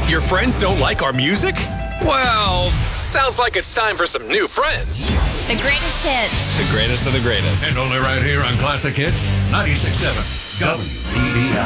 Your friends don't like our music? Well, sounds like it's time for some new friends. The greatest hits. The greatest of the greatest. And only right here on Classic Hits 96.7 WBBI.